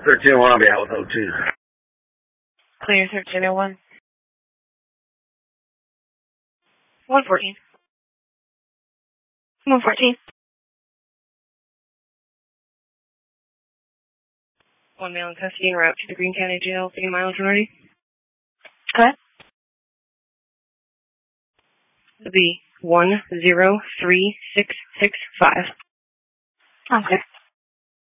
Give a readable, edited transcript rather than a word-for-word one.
1301, I'll be out with O2. Clear 1301. 114. 114. One male in custody en route to the Greene County Jail, thinking mileage already. Go ahead. It'll be 103665. Okay.